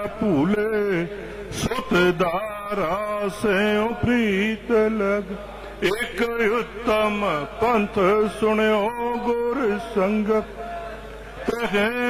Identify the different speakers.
Speaker 1: भूले सुत दारा स्यों प्रीत लग। एक उत्तम पंथ सुन्यो गुर संगत तह